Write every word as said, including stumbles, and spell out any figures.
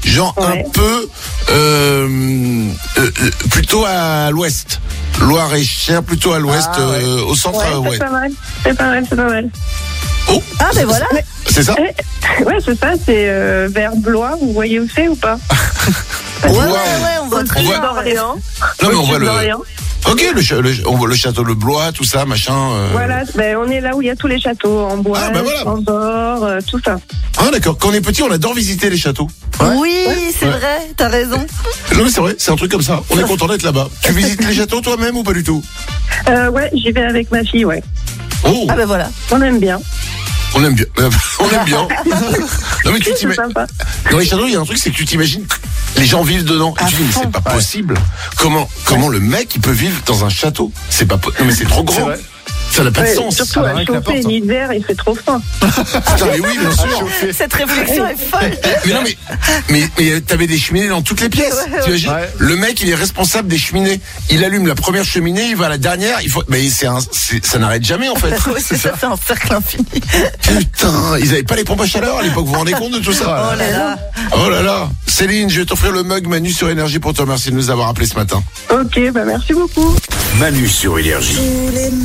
genre Ouais. un peu euh, euh, plutôt à l'ouest. Loire-et-Cher, plutôt à l'ouest, Ah, ouais. euh, au centre. Ouais, euh, c'est ouais. pas mal. C'est pas mal, c'est pas mal. Oh, Ah, ben voilà. c'est ça. Ouais, c'est ça, c'est euh, vers Blois, vous voyez où c'est ou pas? Ouais, ouais, voit, ouais, on voit très on voit- bien. d'Orléans. Non mais on Au-dessus voit le. d'Orléans. Ok, le, cha- le- on voit le château de Blois, tout ça, machin. euh. Voilà, ben, on est là où il y a tous les châteaux, en bois, Ah, ben voilà. en bord, euh, tout ça. Ah d'accord. Quand on est petit, on adore visiter les châteaux. Oui, c'est Ouais. vrai, t'as raison. Non mais c'est vrai, c'est un truc comme ça. On est content d'être là-bas. Tu visites les châteaux toi-même ou pas du tout? Euh, ouais, j'y vais avec ma fille, ouais. Oh, Ah ben voilà. On aime bien. on aime bien. On aime bien. Non mais tu C'est t'imagines. sympa. Dans les châteaux, il y a un truc, c'est que tu t'imagines que les gens vivent dedans. Et À tu dis mais fond. c'est pas possible. Comment comment le mec il peut vivre dans un château? C'est pas po- non mais c'est trop C'est grand. vrai. Ça n'a pas Ouais, de sens. surtout Ah, à rien que la chauffer porte, hein. l'hiver, il fait trop froid. Putain, mais oui, bien sûr. Cette réflexion est folle. Mais non mais mais mais t'avais des cheminées dans toutes les pièces. Ouais, ouais. Tu imagines Ouais. Le mec il est responsable des cheminées. Il allume la première cheminée, il va à la dernière. Il faut mais c'est un c'est- ça n'arrête jamais en fait. Oui, c'est ça, c'est un cercle infini. Putain, ils avaient pas les pompes à chaleur à l'époque. Vous vous rendez compte de tout ça? Oh là là. Oh là là. Céline, je vais t'offrir le mug Manu sur Énergie pour te remercier de nous avoir appelé ce matin. Ok, bah merci beaucoup. Manu sur Énergie.